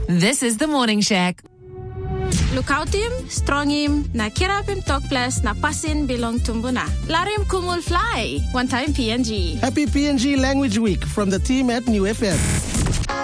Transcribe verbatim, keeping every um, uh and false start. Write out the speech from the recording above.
This is the Morning Shack. Look out him, strong him, na kirap him talk plus na pasin belong tumbuna. Larim kumul fly. One time P N G. Happy P N G Language Week from the team at New F M.